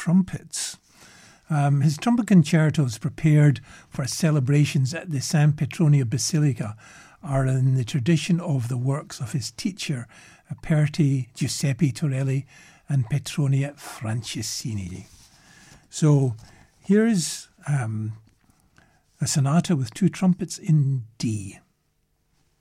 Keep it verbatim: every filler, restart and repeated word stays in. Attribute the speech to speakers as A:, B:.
A: trumpets. Um, his trumpet concertos prepared for celebrations at the San Petronio Basilica are in the tradition of the works of his teacher, Aperti Giuseppe Torelli and Petronia Franceschini. So here's um, a sonata with two trumpets in D.